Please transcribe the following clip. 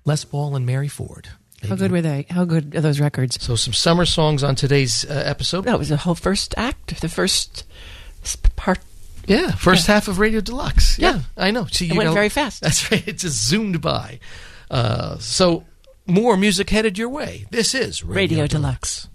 Les Paul and Mary Ford. How good were they? How good are those records? So some summer songs on today's episode. That was the whole first act, the first part. Yeah, first half of Radio Deluxe. Yeah. I know. See, It went very fast. That's right. It just zoomed by. So more music headed your way. This is Radio Deluxe.